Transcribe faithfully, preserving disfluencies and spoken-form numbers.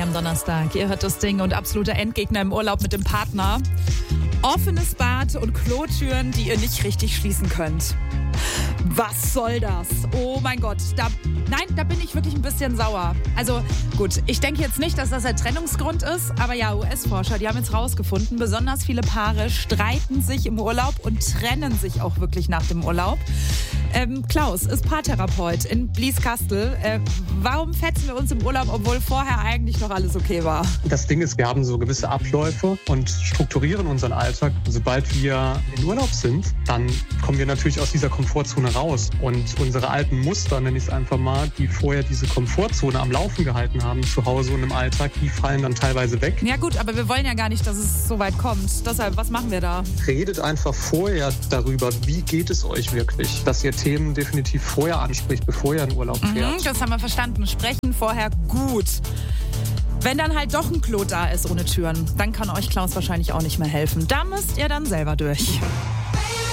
am Donnerstag. Ihr hört das Ding und absoluter Endgegner im Urlaub mit dem Partner. Offenes Bad und Klotüren, die ihr nicht richtig schließen könnt. Was soll das? Oh mein Gott. Da, nein, da bin ich wirklich ein bisschen sauer. Also gut, ich denke jetzt nicht, dass das der Trennungsgrund ist, aber ja, U S-Forscher, die haben jetzt rausgefunden, besonders viele Paare streiten sich im Urlaub und trennen sich auch wirklich nach dem Urlaub. Ähm, Klaus ist Paartherapeut in Blieskastel. Äh, warum fetzen wir uns im Urlaub, obwohl vorher eigentlich noch alles okay war? Das Ding ist, wir haben so gewisse Abläufe und strukturieren unseren Alltag. Sobald wir in Urlaub sind, dann kommen wir natürlich aus dieser Komfortzone raus. Und unsere alten Muster, nenne ich es einfach mal, die vorher diese Komfortzone am Laufen gehalten haben, zu Hause und im Alltag, die fallen dann teilweise weg. Ja gut, aber wir wollen ja gar nicht, dass es so weit kommt. Deshalb, was machen wir da? Redet einfach vorher darüber, wie geht es euch wirklich, dass ihr Themen definitiv vorher anspricht, bevor ihr in Urlaub fährt. Mhm, das haben wir verstanden. Sprechen vorher gut. Wenn dann halt doch ein Klo da ist ohne Türen, dann kann euch Klaus wahrscheinlich auch nicht mehr helfen. Da müsst ihr dann selber durch.